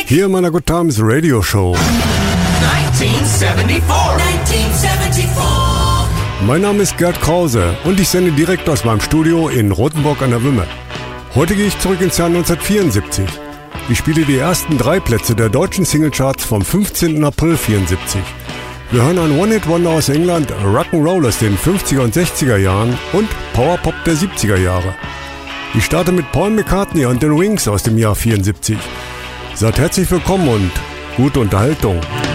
Hier in meiner Good Times Radio Show. 1974. Mein Name ist Gerd Krause und ich sende direkt aus meinem Studio in Rothenburg an der Wümme. Heute gehe ich zurück ins Jahr 1974. Ich spiele die ersten 3 Plätze der deutschen Singlecharts vom 15. April 1974. Wir hören ein One-Hit-Wonder aus England, Rock'n'Roll aus den 50er und 60er Jahren und Powerpop der 70er Jahre. Ich starte mit Paul McCartney und den Wings aus dem Jahr 74. Seid herzlich willkommen und gute Unterhaltung.